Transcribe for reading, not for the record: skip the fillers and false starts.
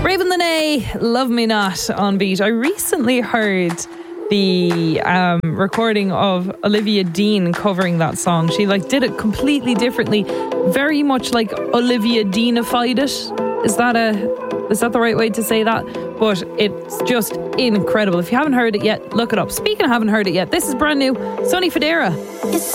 Raven Lenae, Love Me Not on Beat. I recently heard the recording of Olivia Dean covering that song. She did it completely differently, very much like Olivia Deanified it. Is that the right way to say that? But it's just incredible. If you haven't heard it yet, look it up. Speaking of haven't heard it yet, this is brand new, Sonny Fodera.